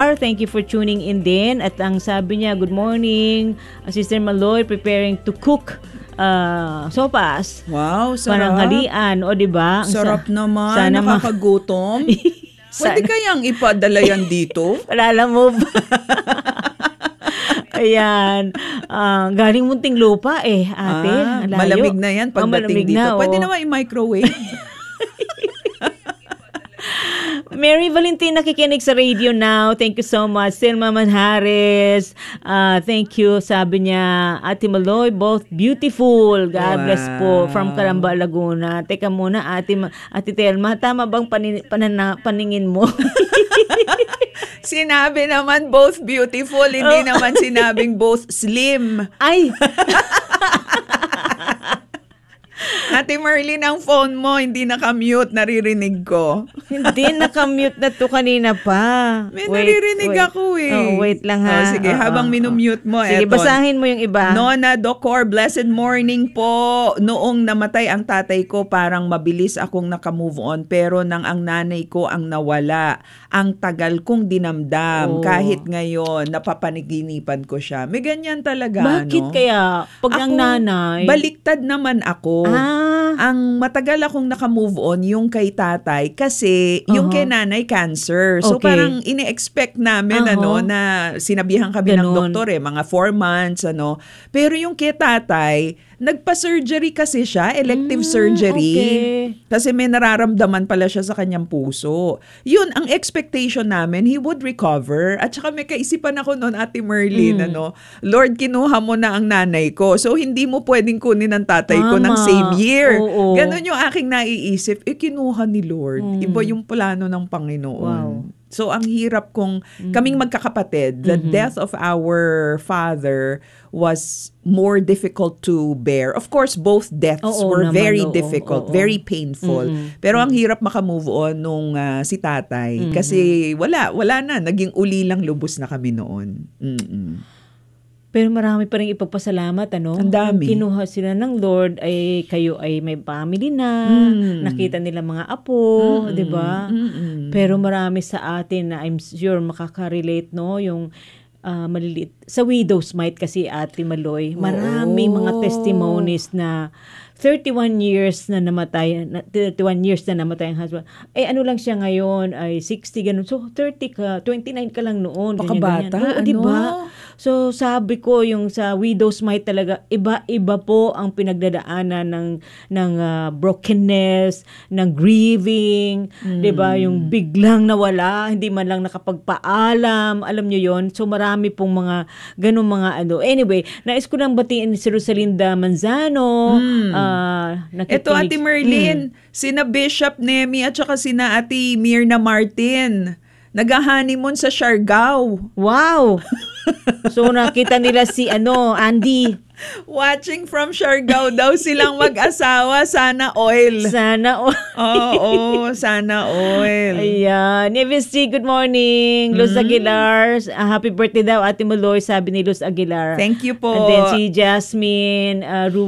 Aguilar, thank you for tuning in din. At ang sabi niya, good morning, Sister Maloy, preparing to cook sopas. Wow, sarap. Pananghalian, o diba? Sarap naman, sana nakakagutom. Pwede kayang ipadala yan dito? Palala mo ba? Ayan. Galing munting lupa ate. Malamig na yan pagdating dito. Pwede naman i-microwave. Mary Valentin nakikinig sa radio now. Thank you so much. Selma Manhares. Thank you. Sabi niya, Ate Maloy, both beautiful. God bless po. From Calamba, Laguna. Teka muna, Ate Telma, tama bang paningin mo? Sinabi naman both beautiful. Hindi naman sinabing both slim. Ay! Ate Merlin, ang phone mo hindi naka-mute, naririnig ko. Hindi naka-mute na to kanina pa. May naririnig ako wait lang ha. Sige, habang minumute mo. Sige, basahin mo yung iba. Nona Docor, blessed morning po. Noong namatay ang tatay ko, parang mabilis akong nakamove on. Pero nang ang nanay ko ang nawala, ang tagal kong dinamdam. Kahit ngayon, napapaniginipan ko siya. May ganyan talaga, Bakit kaya? Pag ang nanay? Baliktad naman ako. Ang matagal akong nakamove on yung kay tatay kasi yung kay nanay cancer. So parang ini-expect namin na sinabihan kami ng doktor mga 4 months Pero yung kay tatay, nagpa-surgery kasi siya, elective surgery. Kasi may nararamdaman pala siya sa kanyang puso. Yun, ang expectation namin, he would recover. At saka may kaisipan ako noon, Ate Merlin, Lord, kinuha mo na ang nanay ko. So, hindi mo pwedeng kunin ang tatay ko ng same year. Ganon yung aking naiisip. Kinuha ni Lord. Iba yung plano ng Panginoon. Wow. So, ang hirap kung kaming magkakapatid, the death of our father was more difficult to bear. Of course, both deaths were very difficult, very painful. Pero ang hirap makamove on nung si tatay. Kasi wala na. Naging uli lang lubos na kami noon. Pero marami pa rin ipagpasalamat, Ang dami. Kinuha sila ng Lord, ay kayo ay may family na, nakita nila mga apo, di ba? Pero marami sa atin na I'm sure makaka-relate, yung maliliit. Sa widow's mite kasi, Ate Maloy, marami mga testimonies na 31 years na namatay ang husband. Ano lang siya ngayon, ay 60 ganun. So 30 ka, 29 ka lang noon. Pakabata, diba? So sabi ko, yung sa widow's mite talaga, iba-iba po ang pinagdadaanan ng brokenness, ng grieving, diba? Yung biglang nawala, hindi man lang nakapagpaalam, alam nyo yon. So marami pong mga ganun mga Anyway, nais ko nang batiin si Rosalinda Manzano, Ito, Ate Merlin, sina Bishop Nemi at saka sina Ate Mirna Martin, nag-honeymoon sa Siargao. Wow! So nakita nila si Andy. Watching from Siargao daw silang mag-asawa. Sana oil. Sana oil. Oo, sana oil. Ayan. Nevis G, good morning. Luz Aguilar. Happy birthday daw, Ate Maloy, sabi ni Luz Aguilar. Thank you po. And then si Jasmine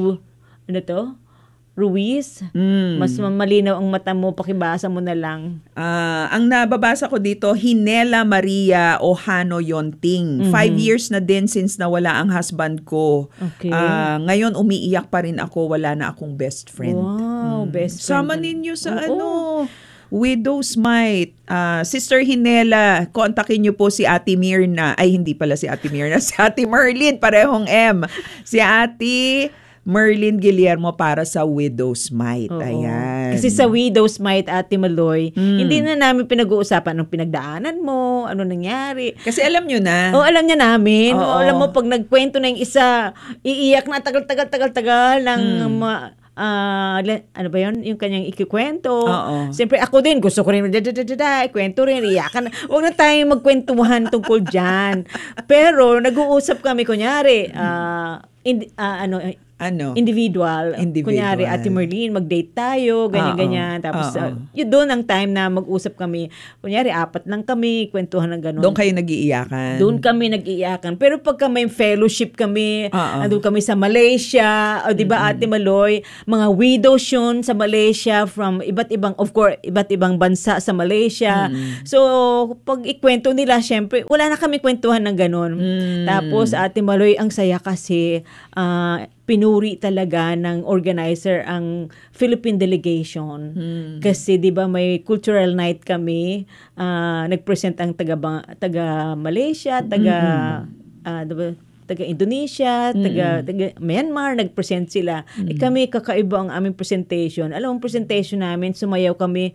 Ruiz. Mas malinaw ang mata mo, pakibasa mo na lang. Ang nababasa ko dito, Hinela Maria Ohano Yonting. 5 years na din since nawala ang husband ko. Okay. Ngayon umiiyak pa rin ako, wala na akong best friend. Wow, best friend. Sama ninyo sa Widow's Mite. Sister Hinela, kontakin niyo po si Ate Mirna. Ay, hindi pala si Ate Mirna. Si Ate Merlin, parehong M. Si Ate Merlin Guillermo para sa Widow's Mite. Ayan. Kasi sa Widow's Mite, Ate Maloy, hindi na namin pinag-uusapan anong pinagdaanan mo, ano nangyari. Kasi alam nyo na. Alam niya namin. Alam mo, pag nagkwento na yung isa, iiyak na tagal ng ano ba yun? Yung kanyang ikikwento. Siyempre ako din, gusto ko rin kwento rin, iyakan. Huwag na tayong magkwentuhan tungkol dyan. Pero nag-uusap kami, kunyari, individual. Kunyari, Ate Merlin, mag-date tayo, ganyan-ganyan. Tapos, yun doon ang time na mag-usap kami. Kunyari, 4 lang kami, kwentuhan ng gano'n. Doon kayo nag-iiyakan? Doon kami nag-iiyakan. Pero pagka may fellowship kami, doon kami sa Malaysia, o diba, Ate Maloy, mga widows yun sa Malaysia from iba't ibang bansa sa Malaysia. So, pag ikwento nila, syempre, wala na kami kwentuhan ng gano'n. Tapos, Ate Maloy, ang saya kasi, pinuri talaga ng organizer ang Philippine delegation. Kasi 'di ba may cultural night kami, nagpresent ang taga Malaysia, taga Indonesia, taga Myanmar, nagpresent sila. Kami kakaiba ang aming presentation. Alam mo, presentation namin, sumayaw kami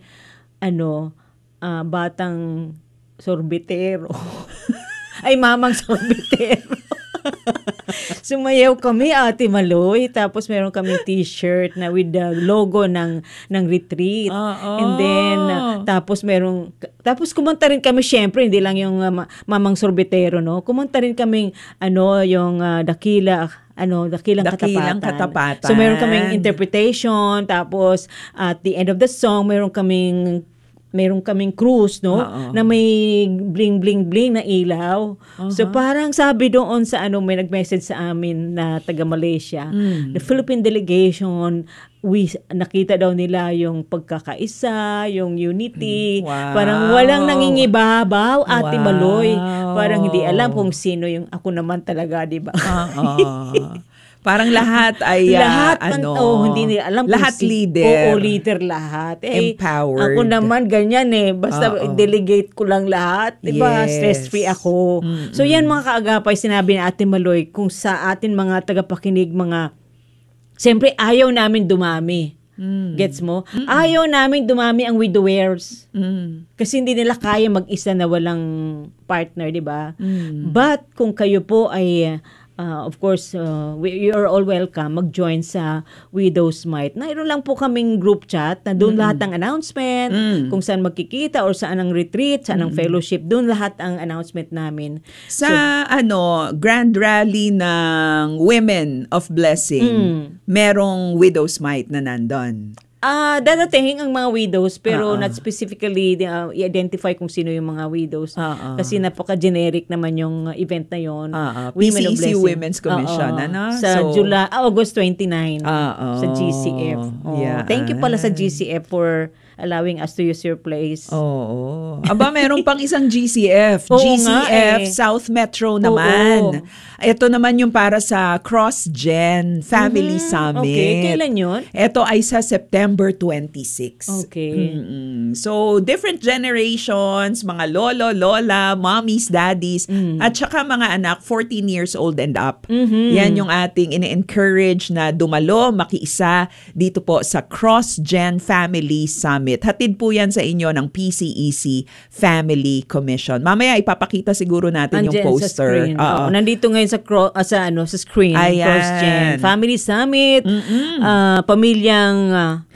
batang sorbetero. Ay, mamang sorbetero. Sumayaw kami, Ate Maloy. Tapos meron kaming t-shirt na with the logo ng retreat. And then tapos kumanta rin kami, syempre hindi lang yung mamang sorbetero, no. Kumanta rin kaming yung dakilang katapatan. So meron kaming interpretation, tapos at the end of the song meron kaming cruise, no? Na may bling na ilaw. So parang sabi doon sa may nag-message sa amin na taga Malaysia, the Philippine delegation, nakita daw nila yung pagkakaisa, yung unity. Parang walang nangingibabaw, Ate Maloy. Parang hindi alam kung sino yung ako naman talaga, di ba? Parang lahat ay hindi nila alam lahat leader. Oo, leader lahat. Empowered. Ako naman ganyan basta delegate ko lang lahat, 'di ba? Stress-free ako. So yan mga kaagapay, sinabi ni Ate Maloy, kung sa atin mga tagapakinig, siyempre ayaw namin dumami. Gets mo? Ayaw namin dumami ang widowers. Kasi hindi nila kaya mag-isa na walang partner, 'di ba? But kung kayo po ay of course, you're all welcome mag-join sa Widows Might. Mayroon lang po kaming group chat na doon lahat ng announcement, kung saan magkikita or saan ang retreat, saan ang fellowship, doon lahat ang announcement namin. Sa Grand Rally ng Women of Blessing, merong Widows Might na nandun. Dadating ang mga widows, pero not specifically i-identify kung sino yung mga widows. Kasi napaka-generic naman yung event na yun. PCEC Women's Commission. Sa August 29 sa GCF. Thank you pala sa GCF for allowing us to use your place. Aba, meron pang isang GCF. GCF South Metro naman. Ito naman yung para sa Cross-Gen Family Summit. Okay, kailan yun? Ito ay sa September 26. Okay. So, different generations, mga lolo, lola, mommies, daddies, at saka mga anak, 14 years old and up. Yan yung ating ini-encourage na dumalo, makiisa dito po sa Cross-Gen Family Summit. Hatid po yan sa inyo ng PCEC Family Commission. Mamaya ipapakita siguro natin yung poster. Nandito ngayon sa screen. Cross-Gen Family Summit. Pamilyang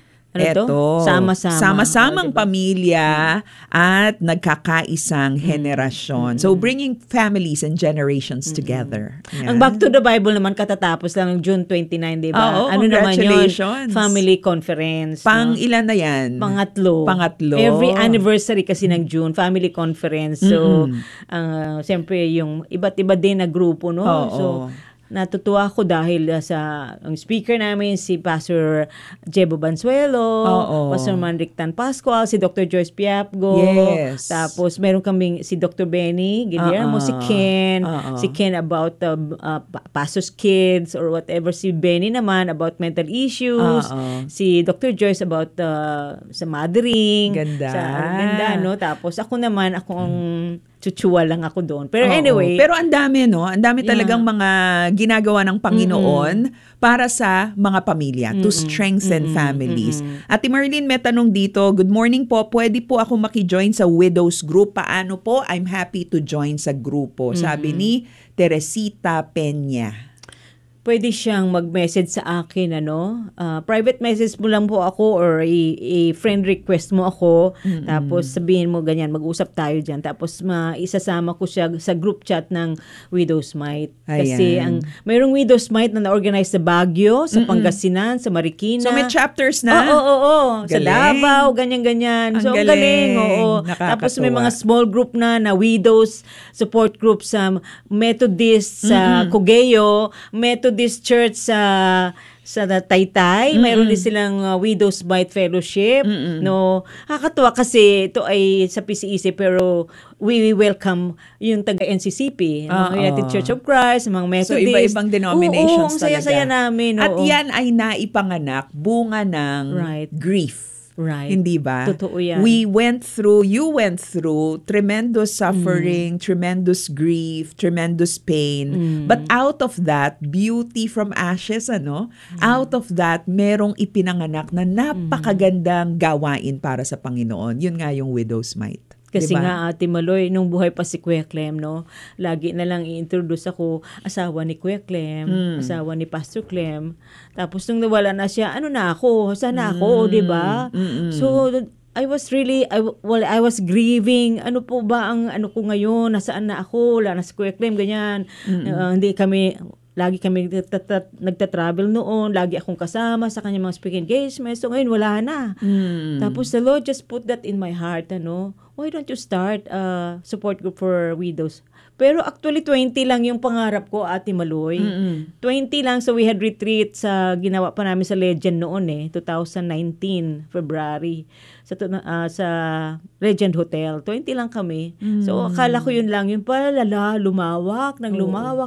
sama-samang pamilya at nagkakaisang henerasyon. So, bringing families and generations together. Ang Back to the Bible naman katatapos lang ng June 29, di ba? Congratulations. Naman yun? Family Conference. Ilan na yan? Pangatlo. Every anniversary kasi ng June, Family Conference. So, siyempre, yung iba't iba din na grupo, no? So, natutuwa ako dahil sa ang speaker namin si Pastor Jebo Bansuelo, Pastor Manric Tan Pascual, si Dr. Joyce Piapgo, tapos meron kaming si Dr. Benny Guillermo, si Ken about pastor's kids or whatever, si Benny naman about mental issues, si Dr. Joyce about sa mothering, ganda, no? Tapos ako naman, akong chuchuwa lang ako doon. Pero anyway. Pero ang dami, no? Ang dami talagang mga ginagawa ng Panginoon para sa mga pamilya, to strengthen families. Ate Merlin, may tanong dito. Good morning po. Pwede po ako maki-join sa widows group? Paano po? I'm happy to join sa grupo. Sabi ni Teresita Peña. pwede siyang mag-message sa akin, private message mo lang po ako or i-friend request mo ako. Tapos sabihin mo ganyan, mag-usap tayo dyan. Tapos isasama ko siya sa group chat ng Widow's Might. Kasi mayroong Widow's Might na na-organize sa Baguio, sa Pangasinan, sa Marikina. So may chapters na? Oo. Sa Davao, ganyan-ganyan. So ang galing. Oo. Tapos may mga small group na widows support group sa Methodist, sa Cogeo, Methodist Church sa Taytay. Mayroon din silang Widows Might Fellowship. No, nakakatuwa kasi ito ay sa PCEC pero we welcome yung taga NCCP, United Church of Christ, mga Methodist. So iba-ibang denominations talaga. Saya-saya namin. At yan ay naipanganak bunga ng grief. Right. Hindi ba? Totoo yan. You went through tremendous suffering, tremendous grief, tremendous pain. But out of that, beauty from ashes, out of that, merong ipinanganak na napakagandang gawain para sa Panginoon. Yun nga yung Widow's Might. Kasi diba? nga, Ate Maloy, nung buhay pa si Kuya Clem, lagi na lang i-introduce ako, asawa ni Kuya Clem, asawa ni Pastor Clem. Tapos nung nawala na siya, sana ako, di ba? So, I was grieving. Ano po ba ang ko ngayon? Nasaan na ako? Wala na si Kuya Clem, ganyan. Lagi kami nagta-travel noon. Lagi akong kasama sa kanyang mga speaking engagements. So ngayon, wala na. Tapos the Lord just put that in my heart, why don't you start a support group for widows? Pero actually, 20 lang yung pangarap ko, Ate Maloy. 20 lang. So we had retreat sa ginawa pa namin sa Legend noon 2019, February. Sa Legend Hotel. 20 lang kami. So akala ko yun lang. Yung pala, lumawak ang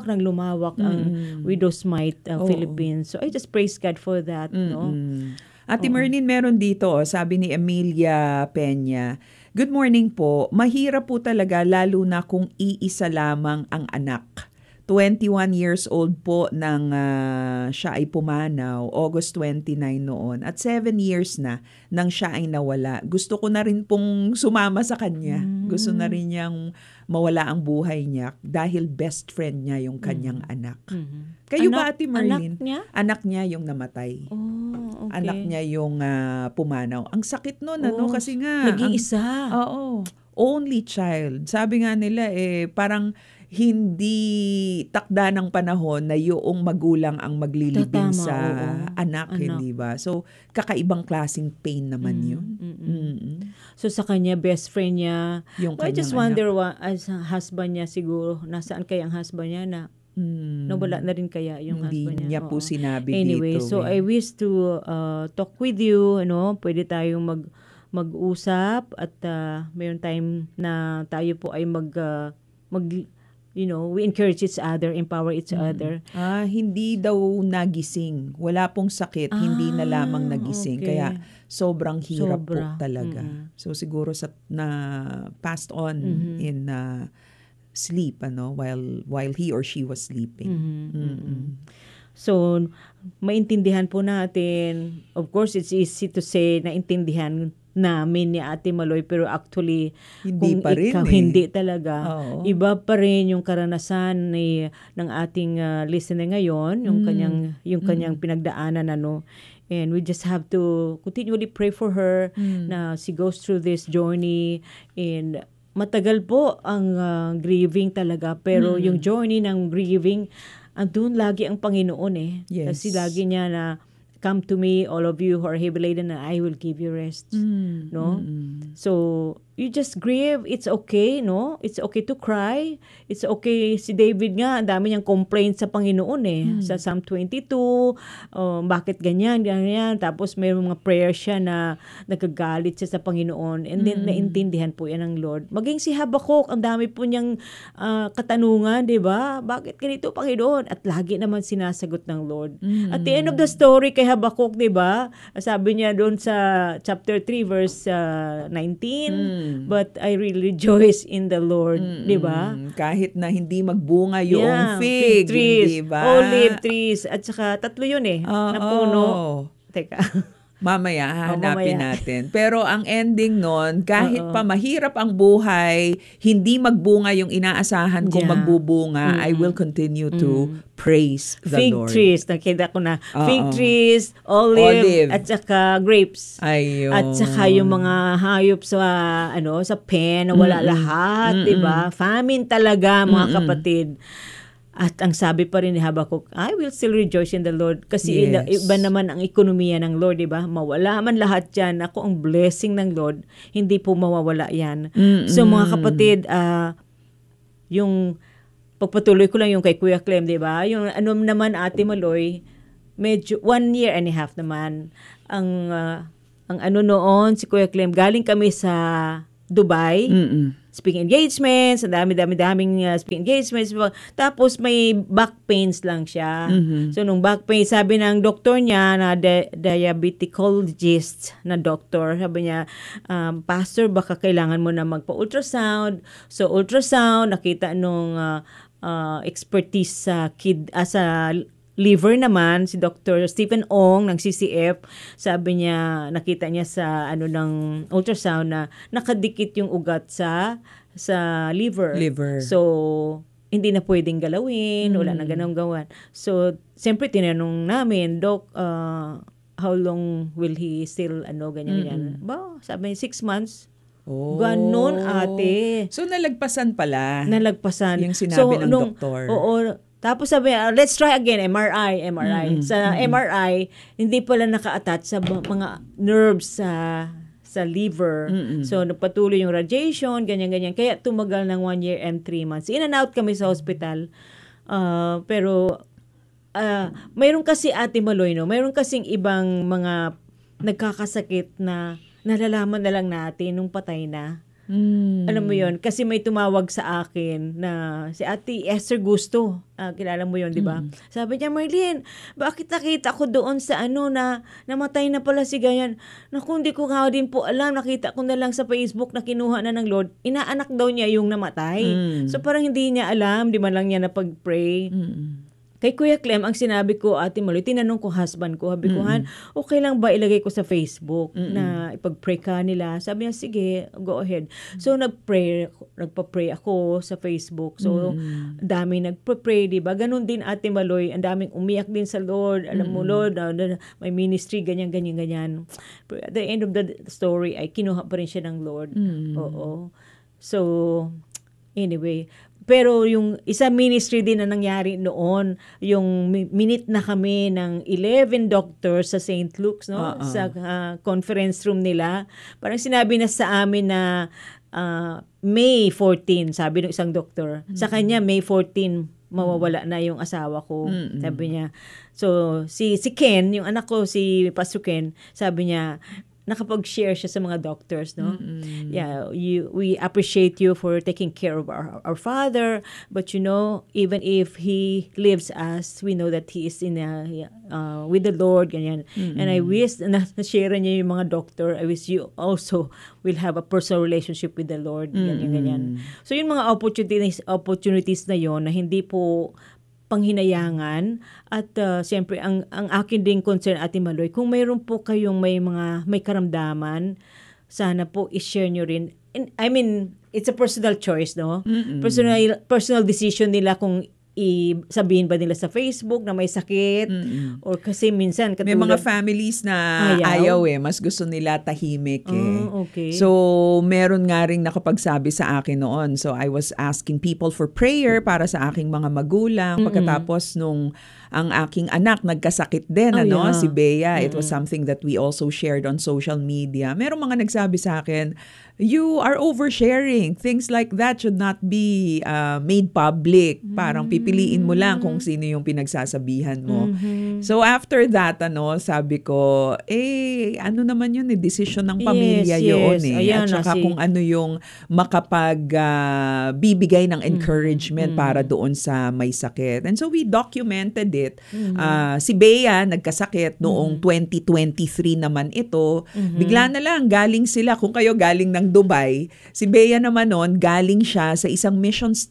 Widow's Might Philippines. So I just praise God for that. Ate Merlin, meron dito, sabi ni Emilia Peña, good morning po. Mahirap po talaga lalo na kung iisa lamang ang anak. 21 years old po nang siya ay pumanaw, August 29 noon. At 7 years na nang siya ay nawala. Gusto ko na rin pong sumama sa kanya. Gusto na rin niyang mawala ang buhay niya dahil best friend niya yung kanyang anak. Kayo ba, Ate Merlin? Anak niya yung namatay. Oh, okay. Anak niya yung pumanaw. Ang sakit nun, kasi nga. Nag-iisa. Only child. Sabi nga nila, parang hindi takda ng panahon na yung magulang ang maglilibing sa anak, hindi ba? So, kakaibang klaseng pain naman yun. So, sa kanya, best friend niya. I just wonder, as husband niya siguro, nasaan kaya ang husband niya na nawala na rin kaya yung husband niya. Hindi niya po sinabi anyway, dito. So I wish to talk with you, pwede tayong mag-usap at mayroon time na tayo po ay we encourage each other, empower each other. Hindi daw nagising. Wala pong sakit, hindi na lamang nagising. Okay. Kaya sobrang hirap po talaga. So siguro na passed on in sleep while he or she was sleeping. So maintindihan po natin. Of course, it's easy to say naintindihan namin ni Ate Maloy, pero actually hindi kung pa rin ikaw hindi talaga, iba pa rin yung karanasan ng ating listener ngayon, yung kanyang pinagdaanan and we just have to continually pray for her na she goes through this journey. And matagal po ang grieving talaga, pero yung journey ng grieving, andun lagi ang Panginoon Yes. Kasi lagi niya na, come to me, all of you who are heavy laden, and I will give you rest. No? So, you just grieve. It's okay, no? It's okay to cry. It's okay. Si David nga, ang dami niyang complaints sa Panginoon Sa Psalm 22, bakit ganyan. Tapos may mga prayers siya na nagagalit siya sa Panginoon. And then, naintindihan po yan ng Lord. Maging si Habakkuk, ang dami po niyang katanungan, di ba? Bakit ganito, Panginoon? At lagi naman sinasagot ng Lord. At the end of the story kay Habakkuk, di ba? Sabi niya doon sa chapter 3, verse 19, but I really rejoice in the Lord, di ba? Kahit na hindi magbunga yung fig trees, di ba? Olive trees, at saka tatlo yun na puno. Teka. Mamaya, hahanapin natin. Pero ang ending nun, kahit pa mahirap ang buhay, hindi magbunga yung inaasahan kong magbubunga, I will continue to praise the Lord. Fig trees, nakita ko na. Fig trees, olive, at saka grapes. Ayun. At saka yung mga hayop sa pen, wala lahat, diba? Famine talaga, mga kapatid. At ang sabi pa rin ni Habakuk, I will still rejoice in the Lord. Kasi iba naman ang ekonomiya ng Lord, di ba? Mawala man lahat yan. Ako ang blessing ng Lord, hindi po mawawala yan. So mga kapatid, yung pagpatuloy ko lang yung kay Kuya Clem, di ba? Yung naman Ate Maloy, medyo 1 year and a half naman. Ang noon, si Kuya Clem, galing kami sa Dubai. Speaking engagements, ang daming speaking engagements. Tapos may back pains lang siya. So nung back pain, sabi ng doktor niya na diabeticologist na doktor, sabi niya, Pastor, baka kailangan mo na magpa-ultrasound. So ultrasound, nakita nung expertise sa liver naman, si Dr. Stephen Ong ng CCF, sabi niya, nakita niya sa ng ultrasound na nakadikit yung ugat sa liver. So, hindi na pwedeng galawin, wala na ganang gawan. So, siyempre tinanong namin, Doc, how long will he still ganyan. Sabi niya, 6 months. Ganon, ate. So, nalagpasan pala. Yung sinabi ng doktor. Oo. Tapos sabi, let's try again, MRI. Sa MRI, hindi pala naka-attach sa mga nerves sa liver. So, nagpatuloy yung radiation, ganyan-ganyan. Kaya tumagal ng 1 year and 3 months. In and out kami sa hospital. Pero, mayroon kasi Ate Maloy, no? Mayroon kasing ibang mga nagkakasakit na nalalaman na lang natin nung patay na. Alam mo yon, kasi may tumawag sa akin na si Ate Esther Gusto, kilala mo yon, di ba? Sabi niya, Marlene, bakit nakita ko doon sa na namatay na pala si ganyan? Naku, hindi ko nga din po alam, nakita ko na lang sa Facebook na kinuha na ng Lord, inaanak daw niya yung namatay. So parang hindi niya alam, di man lang niya napag-pray. Kay Kuya Clem, ang sinabi ko, Ate Maloy, tinanong ko husband ko, sabi ko, Han, okay lang ba ilagay ko sa Facebook na ipag-pray ka nila? Sabi niya, sige, go ahead. So, nagpa-pray ako sa Facebook. So, dami nagpa-pray, di ba? Ganun din, Ate Maloy, ang daming umiyak din sa Lord. Alam mo, Lord, may ministry, ganyan. Pero at the end of the story, ay kinuha pa rin siya ng Lord. Oo. So, anyway, pero yung isa ministry din na nangyari noon, yung minute na kami ng 11 doctors sa St. Luke's, no? Sa conference room nila. Parang sinabi na sa amin na May 14, sabi ng isang doktor. Sa kanya, May 14, mawawala na yung asawa ko. Sabi niya. So, si Ken, yung anak ko, si Pastor Ken, sabi niya, nakapag-share siya sa mga doctors, no? Yeah, we appreciate you for taking care of our father, but even if he leaves us, we know that he is with the Lord, ganyan. And I wish na-share niya yung mga doctor, I wish you also will have a personal relationship with the Lord, ganyan. So yung mga opportunities na yon na hindi po panghinayangan at siyempre ang akin ding concern, Ate Maloy, kung mayroon po kayong may karamdaman, sana po i-share nyo rin. And, I mean, it's a personal choice, no? Personal decision nila kung sabihin ba nila sa Facebook na may sakit or kasi minsan may mga families na ayaw mas gusto nila tahimik okay. So meron nga ring nakapagsabi sa akin noon, so I was asking people for prayer para sa aking mga magulang pagkatapos nung ang aking anak nagkasakit din si Bea. It was something that we also shared on social media. Merong mga nagsabi sa akin, you are oversharing. Things like that should not be made public. Parang pipiliin mo lang kung sino yung pinagsasabihan mo. So after that, sabi ko, ano naman yun, decision ng pamilya yun. At saka kung ano yung bibigay ng encouragement para doon sa may sakit. And so we documented it. Si Bea nagkasakit noong 2023 naman ito. Bigla na lang, galing sila. Kung kayo galing ng Dubai, si Bea naman noon, galing siya sa isang mission trip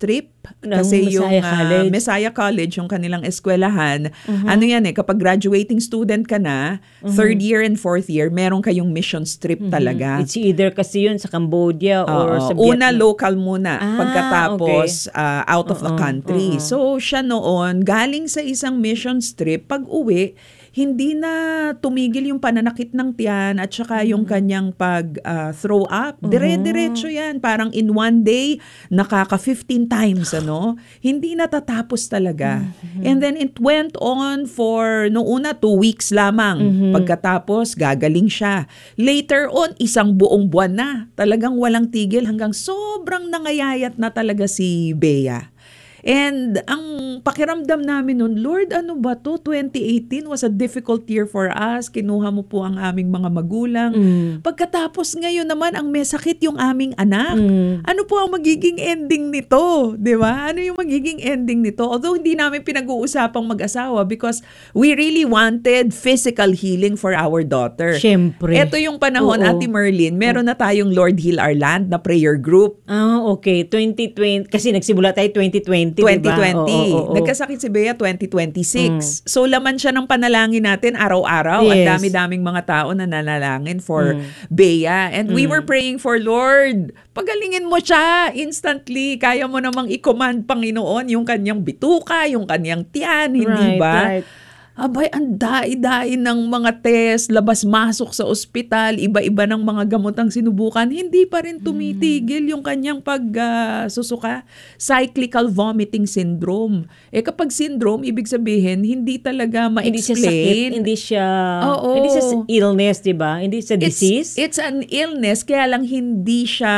Kasi yung College. Messiah College, yung kanilang eskwelahan, ano yan kapag graduating student ka na, third year and fourth year, meron kayong mission trip talaga. It's either kasi yun sa Cambodia or sa Vietnam. Una local muna, pagkatapos out of the country. So siya noon, galing sa isang mission trip, pag uwi, hindi na tumigil yung pananakit ng tiyan at saka yung kanyang pag-throw up. Dire-diretso yan. Parang in one day, nakaka 15 times, Hindi natatapos talaga. And then it went on for, noong una, 2 weeks lamang. Pagkatapos, gagaling siya. Later on, isang buong buwan na. Talagang walang tigil hanggang sobrang nangayayat na talaga si Bea. And ang pakiramdam namin nun, Lord, ano ba to? 2018 was a difficult year for us. Kinuha mo po ang aming mga magulang. Pagkatapos ngayon naman, ang may sakit yung aming anak. Ano po ang magiging ending nito? Di ba? Ano yung magiging ending nito? Although hindi namin pinag-uusapang mag-asawa because we really wanted physical healing for our daughter. Siyempre. Ito yung panahon, Ate Merlin, meron na tayong Lord Heal Our Land na prayer group. Okay. 2020. Kasi nagsimula tayo 2020. 2020. Nagkasakit si Bea 2026. So laman siya ng panalangin natin araw-araw. Ang dami-daming mga tao na nanalangin for Bea. And we were praying for, Lord, pagalingin mo siya instantly. Kaya mo namang i-command, Panginoon, yung kanyang bituka, yung kanyang tiyan, hindi ba? Right. Abay, ang dai-dai ng mga test, labas-masok sa ospital, iba-iba ng mga gamot ang sinubukan, hindi pa rin tumitigil yung kanyang pagsusuka. Cyclical vomiting syndrome. Kapag syndrome, ibig sabihin, hindi talaga ma-explain. Hindi siya sakit, hindi siya illness, diba? Hindi siya disease. It's an illness, kaya lang hindi siya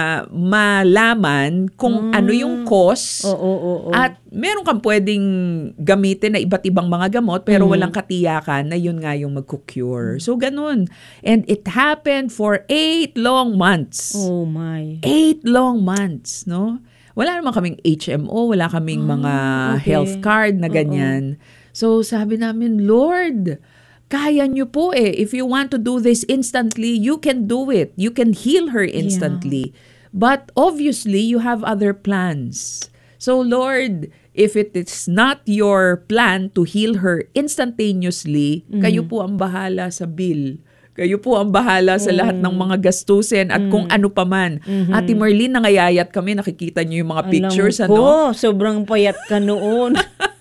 malaman kung ano yung cause. At meron kang pwedeng gamitin na iba't ibang mga gamot, pero walang katiyakan na yun nga yung magkukure. So, ganun. And it happened for 8 long months. Oh my. 8 long months, no? Wala naman kaming HMO, wala kaming mga health card na ganyan. So, sabi namin, Lord, kaya nyo po If you want to do this instantly, you can do it. You can heal her instantly. But obviously, you have other plans. So, Lord, if it is not your plan to heal her instantaneously, kayo po ang bahala sa bill. Kayo po ang bahala sa lahat ng mga gastusin at kung ano pa man. Ate Merlin, nangayayat kami. Nakikita niyo yung mga pictures. Sobrang payat ka noon.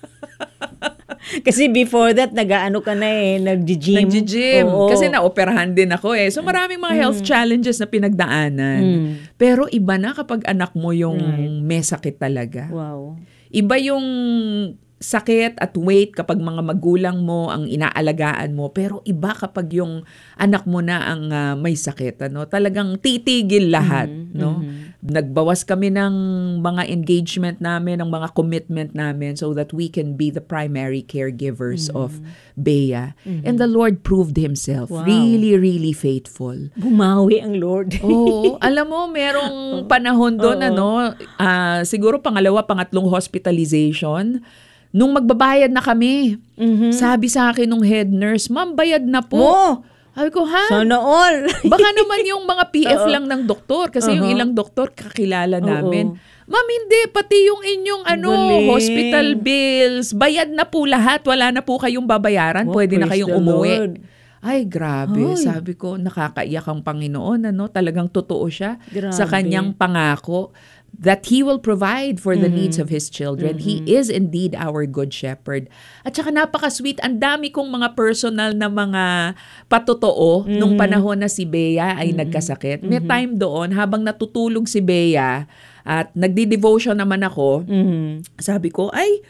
Kasi before that, nag-ano ka na nag-gym. Nag-gym. Kasi naoperahan din ako So maraming mga health challenges na pinagdaanan. Pero iba na kapag anak mo yung may sakit talaga. Wow. Iba yung sakit at weight kapag mga magulang mo ang inaalagaan mo. Pero iba kapag yung anak mo na ang may sakit. Talagang titigil lahat. Nagbawas kami ng mga engagement namin, ng mga commitment namin so that we can be the primary caregivers of Bea. And the Lord proved Himself really, really faithful. Bumawi ang Lord. Alam mo, merong panahon doon, siguro pangatlong hospitalization. Nung magbabayad na kami, sabi sa akin nung head nurse, Ma'am, bayad na po. Sabi ko, ha? Sana all. Baka naman yung mga PF lang ng doktor. Kasi yung ilang doktor kakilala namin. Ma'am, hindi. Pati yung inyong hospital bills. Bayad na po lahat. Wala na po kayong babayaran. Pwede na kayong umuwi. Lord. Ay, grabe. Sabi ko, nakakaiyak ang Panginoon. Talagang totoo siya sa kanyang pangako that He will provide for the needs of His children. He is indeed our good shepherd. At saka napaka-sweet. Ang dami kong mga personal na mga patotoo nung panahon na si Bea ay nagkasakit. May time doon, habang natutulog si Bea at nagdi-devotion naman ako, sabi ko,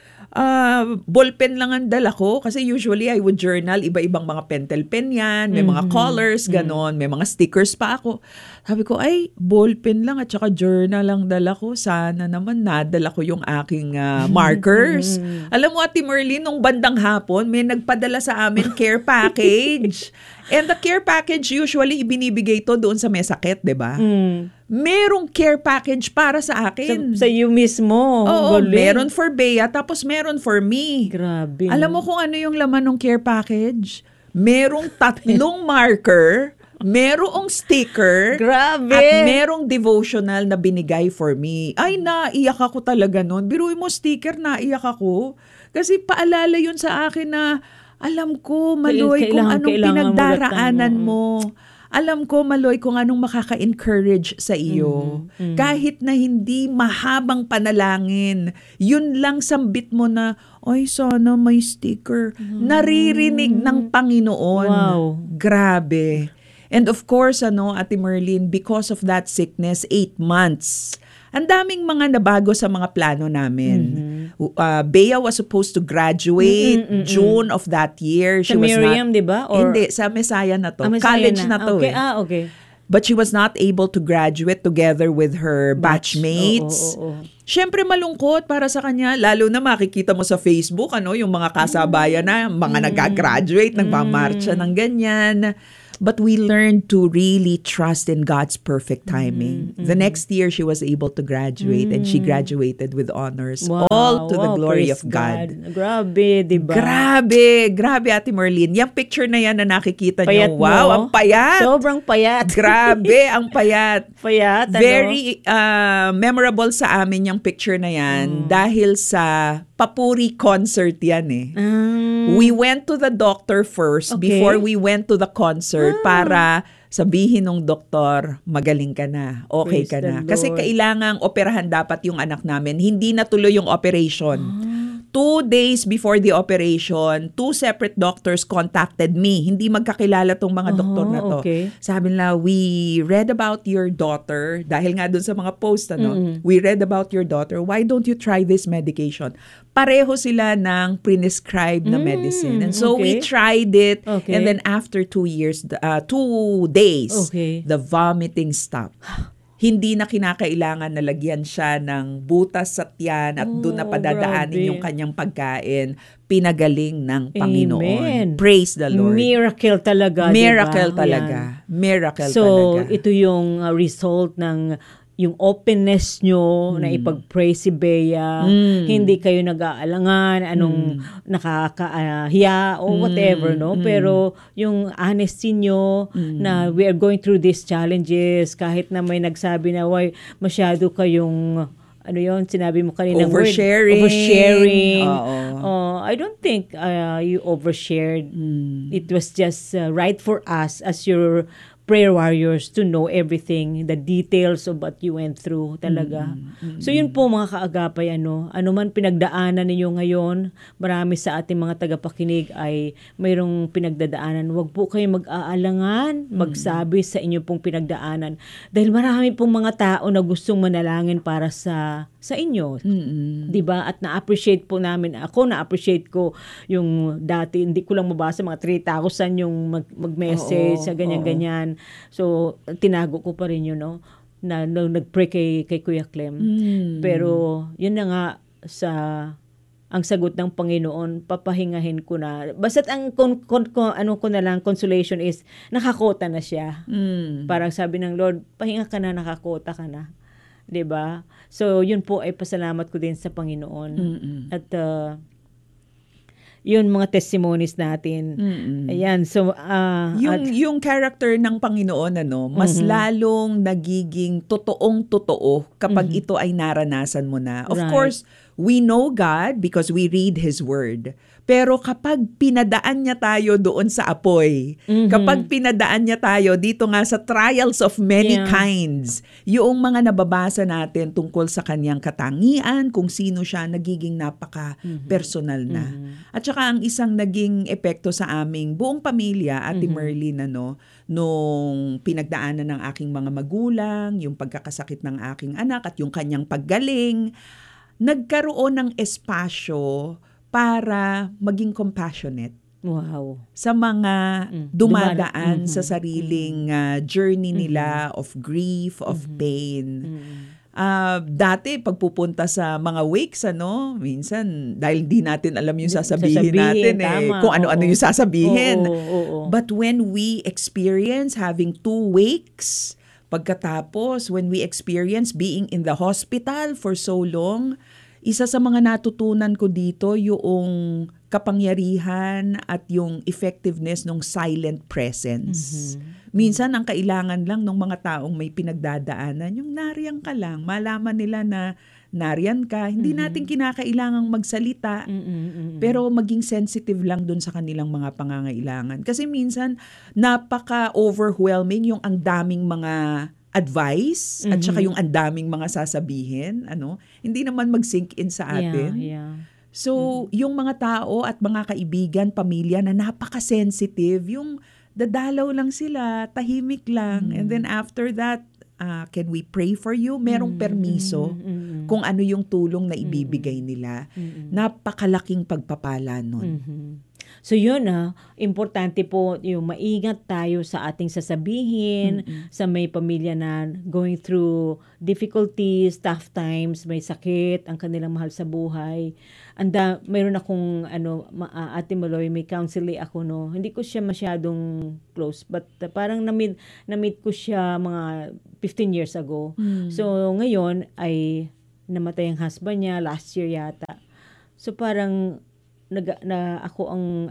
ballpen lang ang dala ko kasi usually I would journal, iba-ibang mga pentel pen yan, may mga colors, ganon, may mga stickers pa ako. Sabi ko, ballpen lang at saka journal lang dala ko. Sana naman nadala ko yung aking markers. Alam mo, Ate Merlin, nung bandang hapon, may nagpadala sa amin care package. And the care package, usually ibinibigay to doon sa may sakit, diba? Merong care package para sa akin. Sa you mismo. Oo, meron for Bea, tapos meron for me. Grabe. Alam mo kung ano yung laman ng care package? Merong 3 marker, merong sticker. Grabe. At merong devotional na binigay for me. Ay, naiyak ako talaga nun. Biruin mo sticker, naiyak ako. Kasi paalala yun sa akin na alam ko, Maloy, kung anong pinagdaraanan mo. Alam ko, Maloy, kung anong makaka-encourage sa iyo. Kahit na hindi mahabang panalangin, yun lang sambit mo na, ay, sana may sticker. Naririnig ng Panginoon. Wow. Grabe. And of course, Ate Merlin, because of that sickness, 8 months, ang daming mga nabago sa mga plano namin. Bea was supposed to graduate June of that year. Sa Miriam, di ba? Hindi, sa Messiah na to. College na to. Okay. Okay. But she was not able to graduate together with her batchmates. Siyempre malungkot para sa kanya, lalo na makikita mo sa Facebook, yung mga kasabayan na, mga nag-graduate, nagmamarcha ng ganyan. But we learned to really trust in God's perfect timing. The next year, she was able to graduate and she graduated with honors. Wow, all to the glory of God. Grabe, di ba? Grabe, Ate Merlin. Yung picture na yan na nakikita payat niyo. Wow, ang payat. Sobrang payat. Grabe, ang payat. Payat, Very memorable sa amin yung picture na yan dahil sa papuri concert yan eh. We went to the doctor first before we went to the concert para sabihin ng doktor, magaling ka na, okay ka na. Kasi kailangang operahan dapat yung anak namin. Hindi natuloy yung operation. 2 days before the operation, 2 separate doctors contacted me. Hindi magkakilala tong mga doktor na to. Sabi nila, we read about your daughter, dahil nga dun sa mga post, we read about your daughter, why don't you try this medication? Pareho sila ng prescribed na medicine. And so we tried it, and then after 2 days, the vomiting stopped. Hindi na kinakailangan na lagyan siya ng butas sa tiyan at doon na padadaanin yung kanyang pagkain. Pinagaling ng Panginoon. Amen. Praise the Lord. Miracle talaga. Miracle diba? talaga. Miracle so, talaga. So, ito yung result ng yung openness nyo na ipag-pray si Bea, hindi kayo nag-aalangan, anong nakakahiya o whatever, no? Pero yung honesty nyo na we are going through these challenges, kahit na may nagsabi na, why masyado kayong, ano yun, sinabi mo kanina, oversharing. I don't think you overshared. It was just right for us as your prayer warriors to know everything, the details of what you went through talaga. So yun po mga kaagapay, ano man pinagdaanan ninyo ngayon, marami sa ating mga tagapakinig ay mayroong pinagdadaanan. Huwag po kayo mag-aalangan, magsabi sa inyo pong pinagdaanan. Dahil marami pong mga tao na gustong manalangin para sa inyo. 'Di ba? At na-appreciate po namin, ako na-appreciate ko yung dati, hindi ko lang mabasa, mga 3,000 yung mag-message sa ganyan-ganyan. So, tinago ko pa rin yun, no? Na nag-pray kay Kuya Clem. Pero, yun na nga, ang sagot ng Panginoon, papahingahin ko na. Basta't ang consolation is, nakakota na siya. Parang sabi ng Lord, pahinga ka na, nakakota ka na. 'Di ba? So, yun po ay pasalamat ko din sa Panginoon. At, yun mga testimonies natin. Ayan, so yung character ng Panginoon mas lalong nagiging totoong-totoo kapag ito ay naranasan mo na. Of course, we know God because we read His Word. Pero kapag pinadaan niya tayo doon sa apoy, kapag pinadaan niya tayo dito nga sa trials of many kinds, yung mga nababasa natin tungkol sa kanyang katangian, kung sino siya, nagiging napaka-personal na. At saka ang isang naging epekto sa aming buong pamilya, Ate Merlin, nung pinagdaanan ng aking mga magulang, yung pagkakasakit ng aking anak at yung kanyang paggaling, nagkaroon ng espasyo para maging compassionate. Wow. Sa mga dumadaan sa sariling journey nila of grief, of pain. Dati, pagpupunta sa mga wakes, minsan, dahil di natin alam yung sasabihin natin kung ano-ano yung sasabihin. But when we experience having 2 wakes, pagkatapos, when we experience being in the hospital for so long, isa sa mga natutunan ko dito yung kapangyarihan at yung effectiveness ng silent presence. Minsan, ang kailangan lang ng mga taong may pinagdadaanan, yung nariyan ka lang, malaman nila na nariyan ka. Hindi natin kinakailangang magsalita, pero maging sensitive lang dun sa kanilang mga pangangailangan. Kasi minsan, napaka-overwhelming yung ang daming mga advice at saka yung ang daming mga sasabihin. Hindi naman mag-sink in sa atin. Yeah. So, yung mga tao at mga kaibigan, pamilya na napaka-sensitive, yung dadalaw lang sila, tahimik lang. And then after that, can we pray for you? Merong permiso kung ano yung tulong na ibibigay nila. Napakalaking pagpapala nun. So yun importante po yung maingat tayo sa ating sasabihin sa may pamilya na going through difficulties, tough times, may sakit, ang kanilang mahal sa buhay. Mayroon akong Ate Maloy, may counseling ako Hindi ko siya masyadong close but parang na-meet ko siya mga 15 years ago. So ngayon ay namatay ang husband niya last year yata. So parang ako ang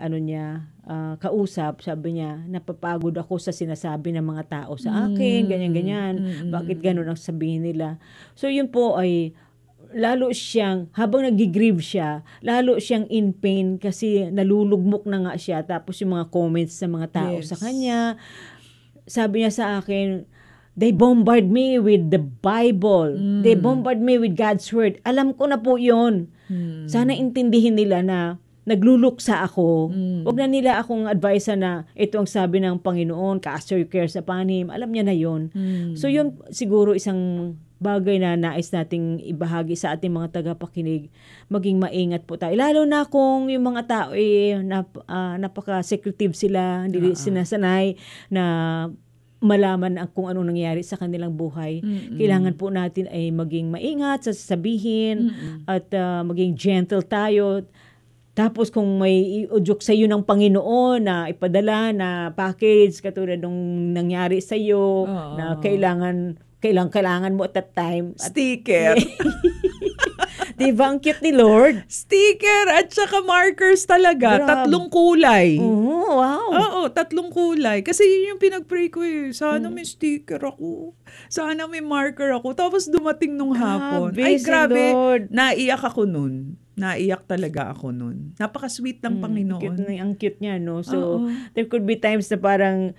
kausap, sabi niya, napapagod ako sa sinasabi ng mga tao sa akin, ganyan-ganyan. Bakit ganun ang sabihin nila? So yun po ay lalo siyang, habang nag-grieve siya, lalo siyang in pain kasi nalulugmok na nga siya. Tapos yung mga comments sa mga tao sa kanya, sabi niya sa akin, they bombard me with the Bible. They bombard me with God's Word. Alam ko na po yun. Sana intindihin nila na nagluluksa ako. Huwag na nila akong advice na ito ang sabi ng Panginoon, cast your care upon Him. Alam niya na yun. So yun siguro isang bagay na nais nating ibahagi sa ating mga tagapakinig. Maging maingat po tayo. Lalo na kung yung mga tao napaka-secretive sila, hindi sinasanay na malaman kung anong nangyayari sa kanilang buhay. Kailangan po natin ay maging maingat sa sasabihin at maging gentle tayo. Tapos kung may iudyok sa iyo ng Panginoon na ipadala na package katulad nung nangyari sa iyo na kailangan mo at that time. Sticker. Diba ang cute ni Lord? Sticker at saka markers talaga. Grabe. 3 kulay. Oh, wow. Oo, 3 kulay. Kasi yun yung pinag-pray ko Sana may sticker ako. Sana may marker ako. Tapos dumating nung hapon. Ay, grabe. Lord. Naiyak ako nun. Naiyak talaga ako nun. Napaka-sweet ng Panginoon. Ang cute niya, no? So, there could be times na parang